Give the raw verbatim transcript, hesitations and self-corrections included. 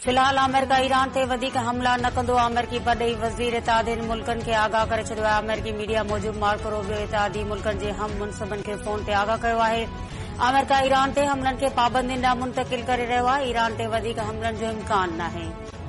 फिलहाल America Iran ते वधीक हमला न कंदो। अमेरिकी परॾेही वज़ीर इत्तेहादी मुल्कनि खे आगाह करे छॾियो आहे। अमेरिकी मीडिया मूजिबि मार्को रूबियो इत्तेहादी मुल्कनि जे हम मुनसिबनि खे फोन ते आगाह कयो आहे। अमेरिका ईरान ते हमलनि खे पाबंदी न मुंतकिल करे रहियो आहे। ईरान ते वधीक हमलनि जो इम्कान नाहे।